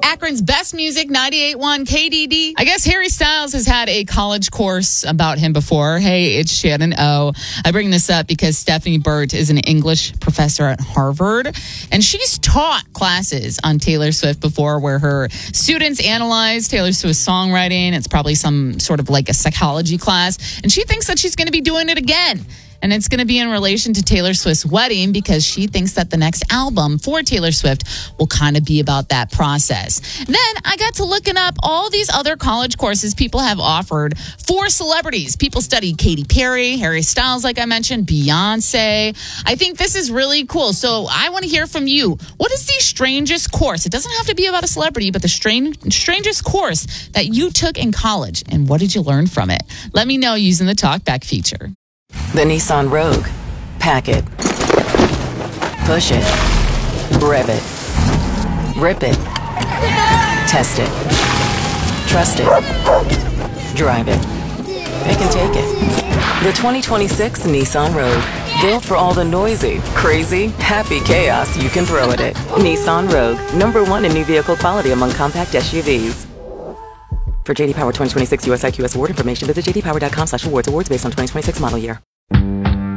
Akron's best music, 98.1 KDD. I guess Harry Styles has had a college course about him before. Hey, it's Shannon O. I bring this up because Stephanie Burt is an English professor at Harvard, and she's taught classes on Taylor Swift before where her students analyze Taylor Swift's songwriting. It's probably some sort of like a psychology class, and she thinks that she's going to be doing it again. And it's going to be in relation to Taylor Swift's wedding because she thinks that the next album for Taylor Swift will kind of be about that process. Then I got to looking up all these other college courses people have offered for celebrities. People studied Katy Perry, Harry Styles, like I mentioned, Beyonce. I think this is really cool. So I want to hear from you. What is the strangest course? It doesn't have to be about a celebrity, but the strangest course that you took in college, and what did you learn from it? Let me know using the Talkback feature. The Nissan Rogue. Pack it. Push it. Rev it. Rip it. Test it. Trust it. Drive it. Pick and take it. The 2026 Nissan Rogue. Built for all the noisy, crazy, happy chaos you can throw at it. Nissan Rogue. #1 in new vehicle quality among compact SUVs. For JD Power 2026 US IQS award information, visit jdpower.com/awards. Awards based on 2026 model year.